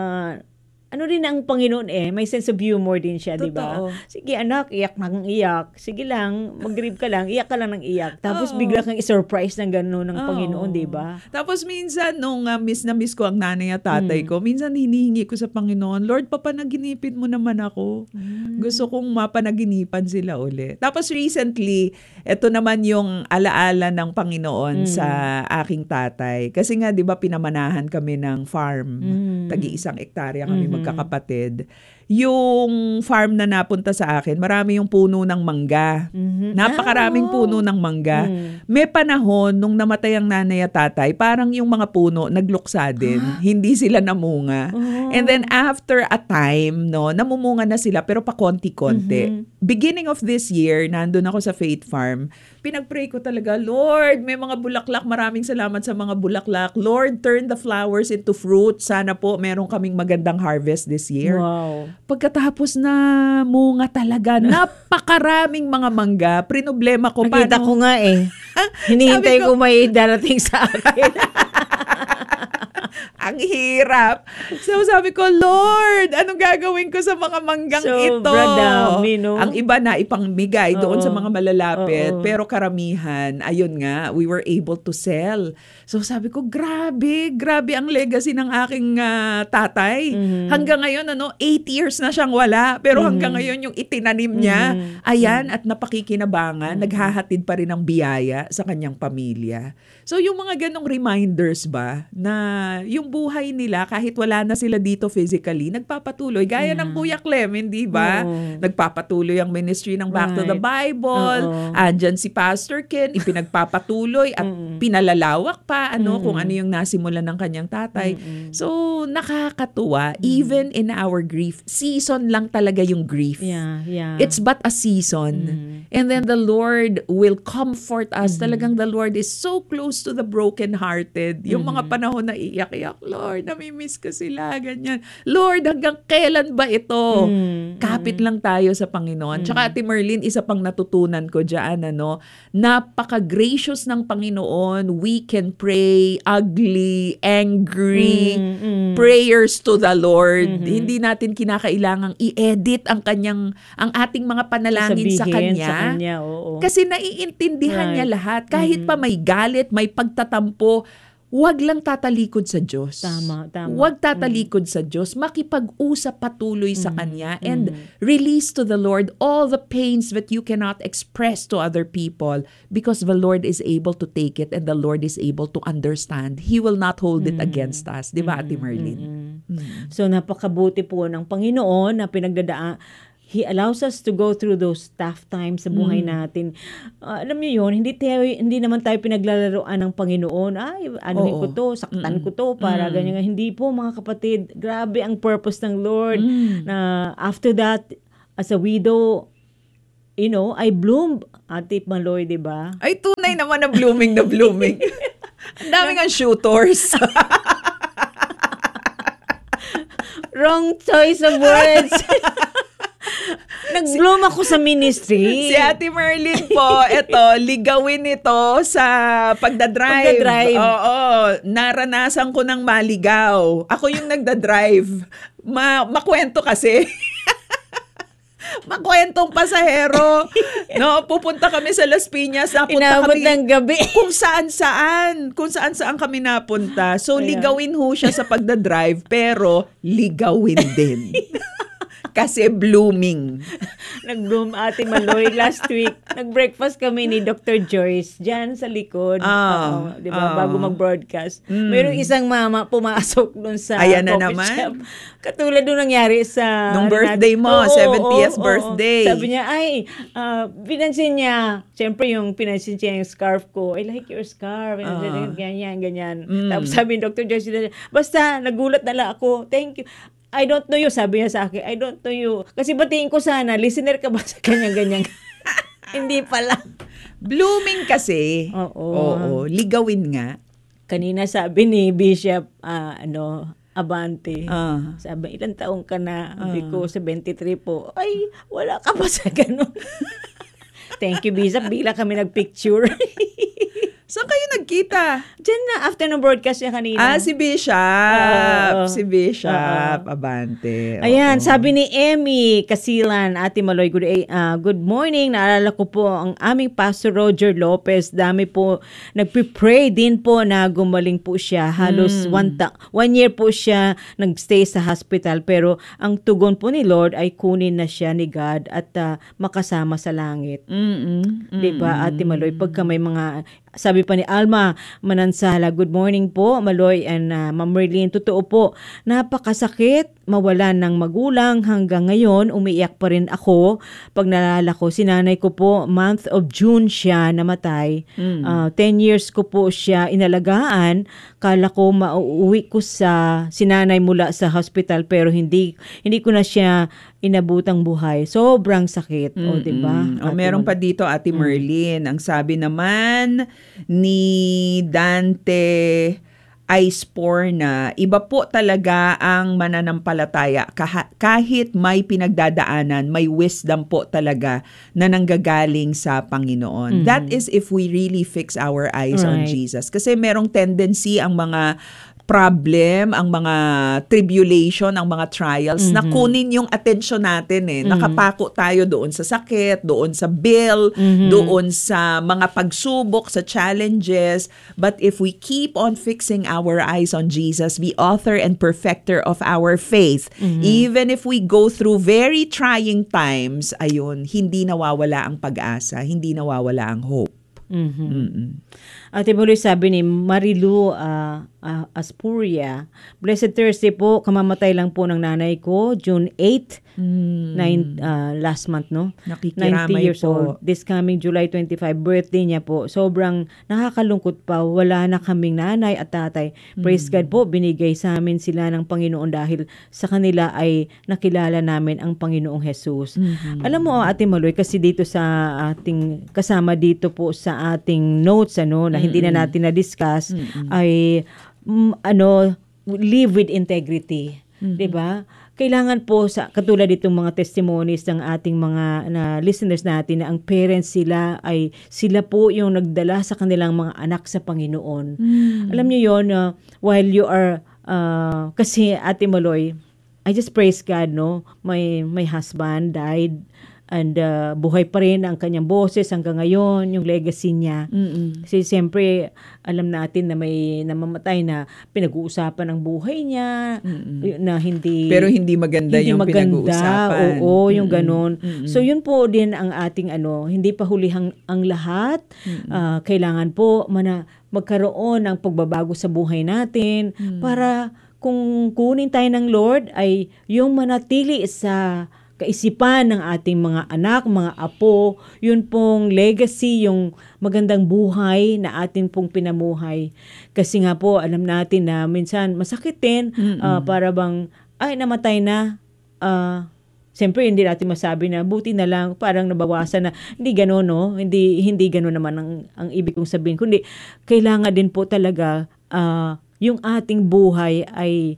rin ang Panginoon may sense of humor din siya, di ba? Sige anak, iyak nang iyak. Sige lang, mag-grieve ka lang, iyak ka lang ng iyak. Tapos bigla kang i-surprise ng gano'n ng Panginoon, di ba? Tapos minsan, nung miss na miss ko ang nanay at tatay ko, minsan hinihingi ko sa Panginoon, Lord, papanaginipin mo naman ako. Gusto kong mapanaginipan sila uli. Tapos recently, ito naman yung alaala ng Panginoon sa aking tatay. Kasi nga, di ba, pinamanahan kami ng farm. Tagi-1 hektarya kami magkakapatid. Yung farm na napunta sa akin, marami yung puno ng mangga. Napakaraming puno ng mangga. May panahon nung namatay ang nanay at tatay, parang yung mga puno nagluksa din. Hindi sila namunga. And then after a time, namumunga na sila pero pa konti-konti. Beginning of this year, nandun ako sa Faith Farm, pinag-pray ko talaga, Lord, may mga bulaklak. Maraming salamat sa mga bulaklak. Lord, turn the flowers into fruit. Sana po meron kaming magandang harvest this year. Wow. Pagkatapos na munga talaga, napakaraming mga mangga. Prinblema ko pa. Nakita ko nga hinihintay ko may darating sa akin. Ang hirap. So sabi ko, Lord, anong gagawin ko sa mga manggang ito? Dami, no? Ang iba na ipangmigay doon sa mga malalapit. Pero karamihan, ayun nga, we were able to sell. So sabi ko, grabe ang legacy ng aking tatay. Hanggang ngayon, 8 years na siyang wala. Pero hanggang ngayon, yung itinanim niya, ayan, at napakikinabangan, naghahatid pa rin ng biyaya sa kanyang pamilya. So yung mga ganong reminders ba, na yung buhay nila kahit wala na sila dito physically, nagpapatuloy. Gaya ng Kuya Clem, hindi ba? Nagpapatuloy ang ministry ng Back to the Bible. Andyan si Pastor Ken, ipinagpapatuloy at pinalalawak pa kung ano yung nasimulan ng kanyang tatay. So, nakakatuwa. Even in our grief, season lang talaga yung grief. It's but a season. And then the Lord will comfort us. Talagang the Lord is so close to the brokenhearted. Yung mga panahon na iyak-iyak, Lord, namimiss ko sila, ganyan. Lord, hanggang kailan ba ito? Kapit lang tayo sa Panginoon. Tsaka Ate Merlin, isa pang natutunan ko dyan, napaka-gracious ng Panginoon. We can pray ugly, angry, prayers to the Lord. Hindi natin kinakailangang i-edit ang ating mga panalangin sa Kanya. Kasi naiintindihan niya lahat. Kahit pa may galit, may pagtatampo, huwag lang tatalikod sa Diyos. Tama. Huwag tatalikod sa Diyos. Makipag-usap patuloy sa Kanya and release to the Lord all the pains that you cannot express to other people because the Lord is able to take it and the Lord is able to understand. He will not hold it against us. Di ba, Ate Merlin? So, napakabuti po ng Panginoon na He allows us to go through those tough times sa buhay natin. Alam niyo yun, hindi naman tayo pinaglalaroan ng Panginoon. Ay, anuhin ko to, saktan ko to, para ganyan. Hindi po, mga kapatid. Grabe ang purpose ng Lord. Na after that, as a widow, I bloomed. Ate Maloy, di ba? Ay, tunay naman na blooming na blooming. Ang daming ang shooters. Wrong choice of words. Nag-bloom ako sa ministry. Si Ate Merlin po, ligawin ito sa pagdadrive. Oo, naranasan ko ng maligaw. Ako yung nagdadrive. Makwento kasi. Makwentong pasahero. Pupunta kami sa Las Piñas. Inabot ng gabi. Kung saan-saan kami napunta. So, ligawin ho siya sa pagdadrive, pero ligawin din. Kasi blooming. Nag-bloom Ate Maloy last week. Nag-breakfast kami ni Dr. Joyce dyan sa likod. Di ba? Bago mag-broadcast. Mayroong isang mama pumasok dun sa coffee shop. Katulad doon nangyari sa... Nung birthday mo, 70th birthday. Sabi niya, pinansin niya. Siyempre yung pinansin niya yung scarf ko. I like your scarf. Ganyan. Tapos sabi ni Dr. Joyce, basta nagulat na lang ako. Thank you. I don't know you, sabi niya sa akin. I don't know you. Kasi batiin ko sana, listener ka ba sa kanya-ganyan? Hindi pala. Blooming kasi. Oo. Ligawin nga. Kanina sabi ni Bishop, Abante. Sabi, ilang taong ka na? Sabi ko, 73 po. Ay, wala ka pa sa ganun. Thank you, Bishop. Bigla kami nagpicture. Saan kayo nagkita? Diyan na, after ng broadcast niya kanina. Si Bishop. Si Bishop. Abante. Ayan, sabi ni Emmy Kasilan, Ate Maloy, good morning. Naalala ko po ang aming Pastor Roger Lopez. Dami po, nagpipray din po na gumaling po siya. Halos 1 year po siya nagstay sa hospital. Pero ang tugon po ni Lord ay kunin na siya ni God at makasama sa langit. Diba, Ate Maloy? Pagka may mga... Sabi pa ni Alma Manansala, good morning po, Maloy and Ma'am Merlin. Totoo po, napakasakit mawalan ng magulang. Hanggang ngayon, umiiyak pa rin ako. Pag nalala ko, sinanay ko po, month of June siya namatay. 10 years ko po siya inalagaan. Kala ko mauuwi ko sa sinanay mula sa hospital pero hindi ko na siya inabutang buhay. Sobrang sakit. O, diba? Meron pa dito, Ate Merlin. Ang sabi naman ni Dante Iceporna, iba po talaga ang mananampalataya. Kahit may pinagdadaanan, may wisdom po talaga na nanggagaling sa Panginoon. That is if we really fix our eyes on Jesus. Kasi merong tendency ang mga problem, ang mga tribulation, ang mga trials, na kunin yung attention natin eh. Nakapako tayo doon sa sakit, doon sa bill, doon sa mga pagsubok, sa challenges. But if we keep on fixing our eyes on Jesus, the author and perfecter of our faith, even if we go through very trying times, ayun, hindi nawawala ang pag-asa, hindi nawawala ang hope. Ate Maloy, sabi ni Marilu Aspuria. Blessed Thursday po, kamamatay lang po ng nanay ko, June 8, last month, no? 90 years old. This coming July 25, birthday niya po. Sobrang nakakalungkot pa. Wala na kaming nanay at tatay. Praise God po, binigay sa amin sila ng Panginoon dahil sa kanila ay nakilala namin ang Panginoong Jesus. Alam mo, Ate Maloy, kasi dito sa ating, kasama dito po sa ating notes, na hindi na natin na-discuss, ay live with integrity. 'Di ba? Kailangan po sa katulad itong mga testimonies ng ating mga listeners natin na ang parents sila po yung nagdala sa kanilang mga anak sa Panginoon. Alam niyo 'yon, while you are kasi Ate Maloy, I just praise God, no? My husband died and buhay pa rin ang kanyang boses hanggang ngayon, yung legacy niya. Kasi siyempre, alam natin na may namamatay na pinag-uusapan ang buhay niya, na hindi... Pero hindi maganda yung pinag-uusapan. Oo, yung ganun. So yun po din ang ating hindi pa hulihang ang lahat. Kailangan po magkaroon ng pagbabago sa buhay natin para kung kunin tayo ng Lord ay yung manatili sa kaisipan ng ating mga anak, mga apo, yun pong legacy, yung magandang buhay na atin pong pinamuhay. Kasi nga po, alam natin na minsan masakit din, para bang, namatay na. Siyempre, hindi natin masabi na buti na lang, parang nabawasan na. Hindi gano'n, no? Hindi gano'n naman ang ibig kong sabihin. Kundi, kailangan din po talaga yung ating buhay ay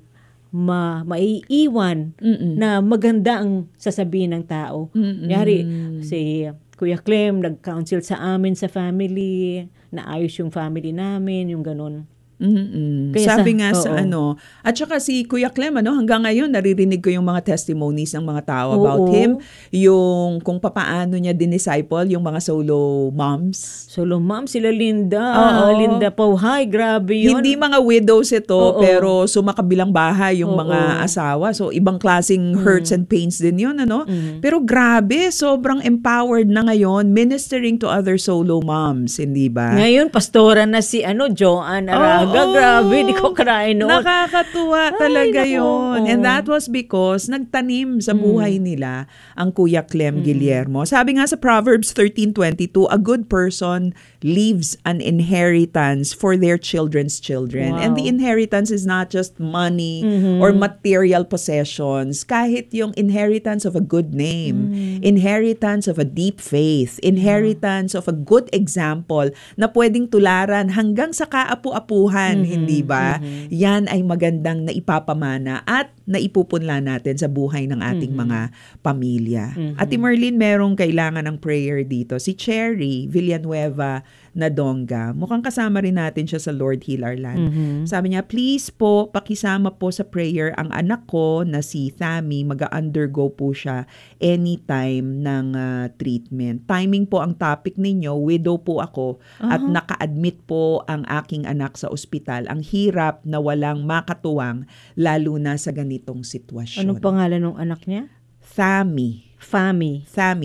maiiwan na maganda ang sasabihin ng tao. Yari, si Kuya Clem nag-counsel sa amin sa family, naayos yung family namin, yung ganun. Sabi nga sa at saka si Kuya Clem, hanggang ngayon naririnig ko yung mga testimonies ng mga tao about him, yung kung papaano niya dinisciple yung mga solo moms. Solo moms, sila Linda Pauhay, grabe yun. Hindi mga widows ito, pero sumakabilang bahay yung mga asawa. So ibang klaseng hurts and pains din yun, Pero grabe, sobrang empowered na ngayon ministering to other solo moms, hindi ba? Ngayon, pastora na si Joanne Araga. Grabe, di ko karain noon. Nakakatuwa talaga yun. And that was because nagtanim sa buhay nila ang Kuya Clem Guillermo. Sabi nga sa Proverbs 13:22, a good person leaves an inheritance for their children's children. Wow. And the inheritance is not just money or material possessions. Kahit yung inheritance of a good name, inheritance of a deep faith, inheritance of a good example na pwedeng tularan hanggang sa kaapu-apuhan, hindi ba? Yan ay magandang naipapamana at naipupunla natin sa buhay ng ating mga pamilya. Ate Merlin, merong kailangan ng prayer dito. Si Cherry Villanueva Nadonga, mukhang kasama rin natin siya sa Lord Heal Our Land. Sabi niya, please po, pakisama po sa prayer ang anak ko na si Thami. Mag-undergo po siya anytime ng treatment. Timing po ang topic ninyo. Widow po ako at naka-admit po ang aking anak sa ospital. Ang hirap na walang makatuwang lalo na sa ganitong sitwasyon. Anong pangalan ng anak niya? Thami. Thami.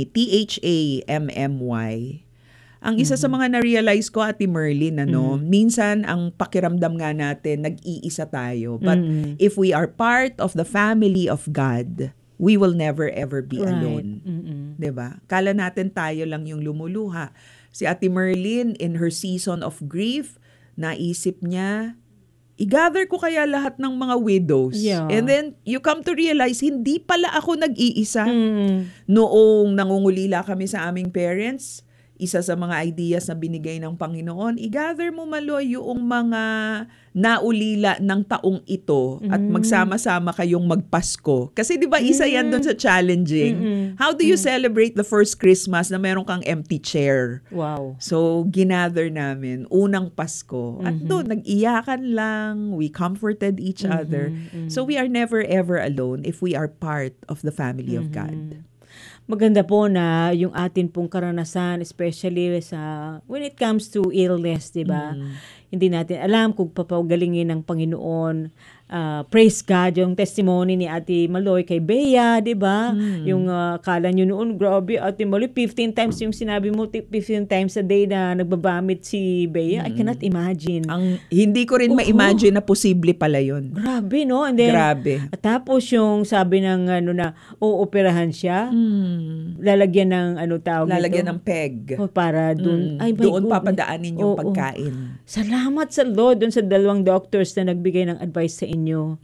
Thammy. Ang isa sa mga na-realize ko, Ate Merlin, minsan ang pakiramdam nga natin, nag-iisa tayo. But if we are part of the family of God, we will never ever be alone. Diba? Kala natin tayo lang yung lumuluha. Si Ate Merlin, in her season of grief, naisip niya, i-gather ko kaya lahat ng mga widows. Yeah. And then, you come to realize, hindi pala ako nag-iisa. Noong nangungulila kami sa aming parents, isa sa mga ideas na binigay ng Panginoon, i-gather mo, Maloy, yung mga naulila ng taong ito at magsama-sama kayong magpasko. Kasi di ba isa yan doon sa challenging? How do you celebrate the first Christmas na meron kang empty chair? Wow. So, ginather namin, unang Pasko. At doon, nag-iyakan lang, we comforted each other. So, we are never ever alone if we are part of the family of God. Maganda po na yung atin pong karanasan, especially when it comes to illness, di ba? hindi natin alam kung papagalingin ng Panginoon. Praise God, yung testimony ni Ate Maloy kay Bea, di ba? Yung akala nyo noon, grabe, Ate Maloy, 15 times yung sinabi mo, 15 times a day na nagbabamit si Bea. I cannot imagine. Hindi ko rin ma-imagine na posible pala yun. Grabe, no? And then, grabe. Tapos yung sabi ng na ooperahan siya, lalagyan ng lalagyan ng peg. Para dun, doon papadaanin yung pagkain. Salamat sa Lord dun sa 2 doctors na nagbigay ng advice sa inyo.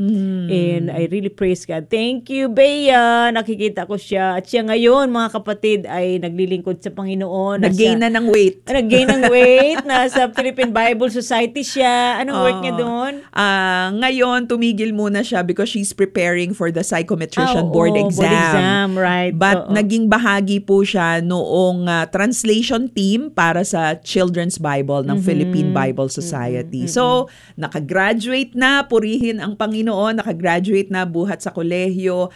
And I really praise God. Thank you, Bea. Nakikita ko siya. At siya ngayon, mga kapatid, ay naglilingkod sa Panginoon. Nag-gain na ng weight. Nag-gain ng weight. Nasa Philippine Bible Society siya. Anong work niya doon? Ngayon, tumigil muna siya because she's preparing for the psychometrician board exam. Board exam, right. But naging bahagi po siya noong translation team para sa Children's Bible ng Philippine Bible Society. So, nakagraduate na, purihin ang Panginoon, nakagraduate na, buhat sa kolehiyo,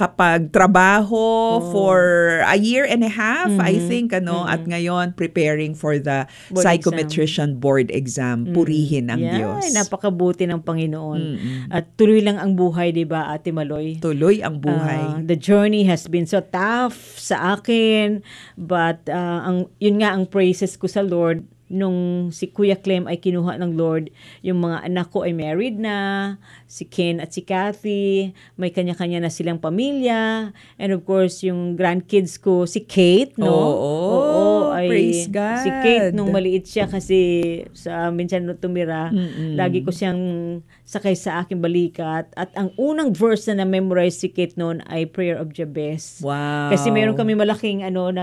nakapagtrabaho for a year and a half, I think, at ngayon, preparing for the board psychometrician board exam. Purihin ang Diyos. Napakabuti ng Panginoon. At tuloy lang ang buhay, di ba, Ate Maloy? Tuloy ang buhay. The journey has been so tough sa akin, but yun nga ang praises ko sa Lord. Nung si Kuya Clem ay kinuha ng Lord, yung mga anak ko ay married na, si Ken at si Kathy, may kanya-kanya na silang pamilya, and of course, yung grandkids ko, si Kate, no? Oo, praise God. Si Kate, nung maliit siya kasi sa amin siya tumira, lagi ko siyang sakay sa aking balikat, at ang unang verse na na-memorize si Kate noon ay Prayer of Jabez. Wow. Kasi meron kami malaking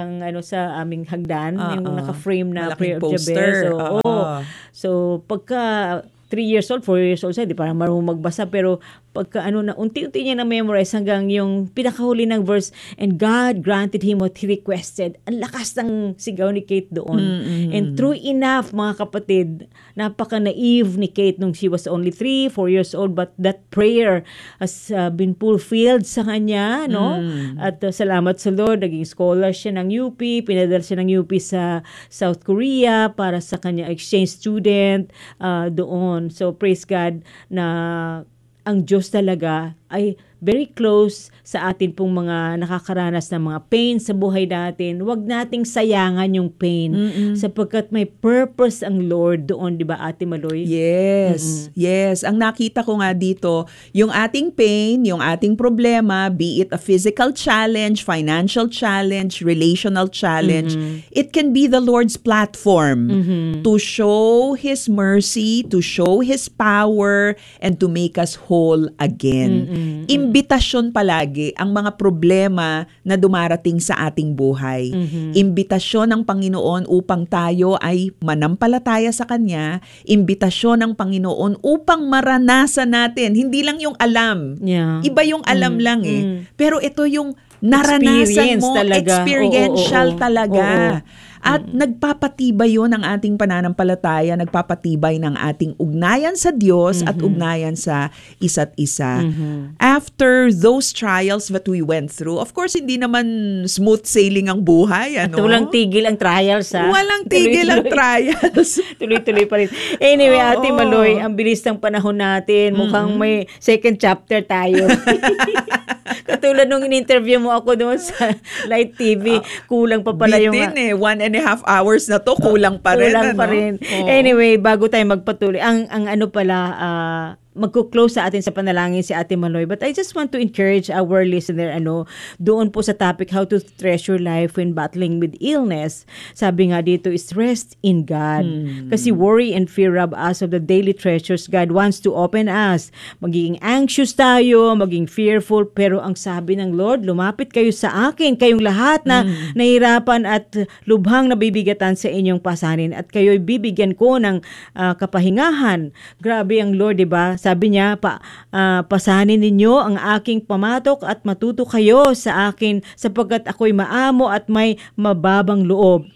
sa aming hagdan, yung naka-frame na malaking Prayer of poster. Jabez. So pagka 3 years old, 4 years old siya, di parang marunong magbasa, pero pagka unti-unti niya na-memorize hanggang yung pinakahuli ng verse, and God granted him what he requested. Ang lakas ng sigaw ni Kate doon. And true enough, mga kapatid, napaka-naive ni Kate nung she was only 3, 4 years old, but that prayer has been fulfilled sa kanya, no? At salamat sa Lord, naging scholar siya ng UP, pinadala siya ng UP sa South Korea para sa kanya exchange student doon. So praise God na ang Diyos talaga ay very close sa atin pong mga nakakaranas ng mga pain sa buhay natin. Huwag nating sayangan yung pain sapagkat may purpose ang Lord doon, di ba, Ate Maloy? Yes. Yes. Ang nakita ko nga dito, yung ating pain, yung ating problema, be it a physical challenge, financial challenge, relational challenge, it can be the Lord's platform to show His mercy, to show His power, and to make us whole again. Imbitasyon palagi ang mga problema na dumarating sa ating buhay. Imbitasyon ng Panginoon upang tayo ay manampalataya sa Kanya. Imbitasyon ng Panginoon upang maranasan natin. Hindi lang yung alam. Yeah. Iba yung alam lang Pero ito yung naranasan mo. Talaga. Experiential talaga. At nagpapatibay yun ang ating pananampalataya, nagpapatibay ng ating ugnayan sa Diyos at ugnayan sa isa't isa. After those trials that we went through, of course, hindi naman smooth sailing ang buhay. At walang tigil ang trials, ha? Walang tigil ang trials. Tuloy-tuloy pa rin. Anyway, Ate Maloy, ang bilis ng panahon natin. Mukhang may second chapter tayo. Katulad nung in-interview mo ako doon sa Light TV, kulang pa pala yung... Bitin 1.5 hours na to, kulang pa rin. Kulang pa rin. Anyway, bago tayo magpatuloy, ang magko-close sa atin sa panalangin si Ate Maloy. But I just want to encourage our listener, doon po sa topic, how to treasure life when battling with illness. Sabi nga dito is rest in God. Kasi worry and fear rob us of the daily treasures God wants to open us. Magiging anxious tayo, maging fearful, pero ang sabi ng Lord, lumapit kayo sa akin, kayong lahat na nahirapan at lubhang nabibigatan sa inyong pasanin, at kayo'y bibigyan ko ng kapahingahan. Grabe ang Lord, diba? sabi niya, pasanin ninyo ang aking pamatok at matuto kayo sa akin sapagkat ako'y maamo at may mababang loob.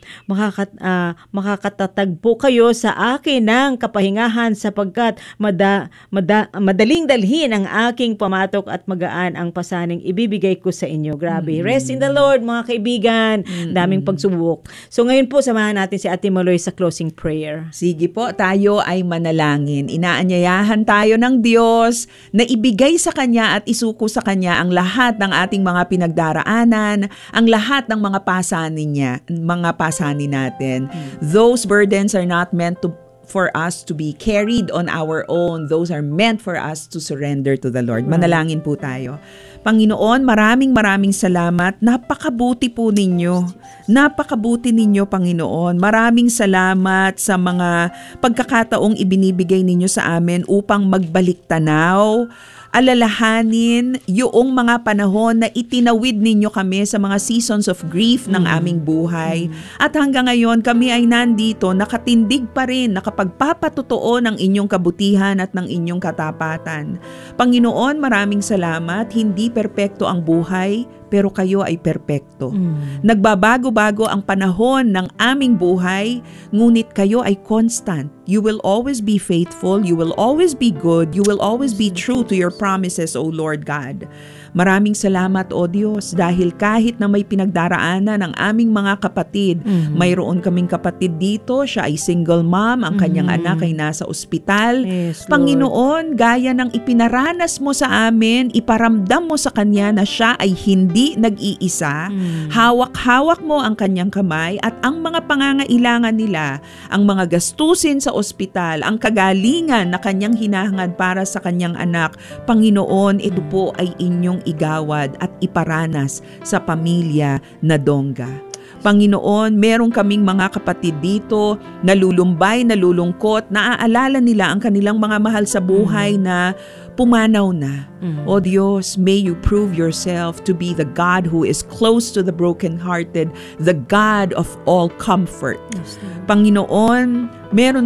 Makakatatagpo kayo sa akin ng kapahingahan sapagkat madaling dalhin ang aking pamatok at magaan ang pasaning ibibigay ko sa inyo. Grabe. Rest in the Lord, mga kaibigan. Daming pagsubok. So ngayon po, samahan natin si Ate Maloy sa closing prayer. Sige po, tayo ay manalangin. Inaanyayahan tayo ng Diyos na ibigay sa Kanya at isuko sa Kanya ang lahat ng ating mga pinagdaraanan, ang lahat ng mga pasanin natin. Those burdens are not meant for us to be carried on our own. Those are meant for us to surrender to the Lord. Manalangin po tayo. Panginoon, maraming salamat. Napakabuti po ninyo. Napakabuti ninyo, Panginoon. Maraming salamat sa mga pagkakataong ibinibigay ninyo sa amin upang magbalik tanaw, alalahanin yung mga panahon na itinawid ninyo kami sa mga seasons of grief ng aming buhay. At hanggang ngayon, kami ay nandito, nakatindig pa rin, nakapagpapatotoo ng inyong kabutihan at ng inyong katapatan. Panginoon, maraming salamat. Hindi perpekto ang buhay, pero kayo ay perpekto. Nagbabago-bago ang panahon ng aming buhay, ngunit kayo ay constant. You will always be faithful, you will always be good, you will always be true to your promises, O Lord God. Maraming salamat, O Diyos, dahil kahit na may pinagdaraanan ng aming mga kapatid, mayroon kaming kapatid dito, siya ay single mom, ang kanyang anak ay nasa ospital. Yes, Panginoon, gaya ng ipinaranas mo sa amin, iparamdam mo sa kanya na siya ay hindi nag-iisa. Hawak-hawak mo ang kanyang kamay at ang mga pangangailangan nila, ang mga gastusin sa ospital, ang kagalingan na kanyang hinahangad para sa kanyang anak. Panginoon, ito po ay inyong igawad at iparanas sa pamilya na Dongga. Panginoon, meron kaming mga kapatid dito, nalulumbay, nalulungkot, naaalala nila ang kanilang mga mahal sa buhay na pumanaw na. O Diyos, may you prove yourself to be the God who is close to the brokenhearted, the God of all comfort. Panginoon, meron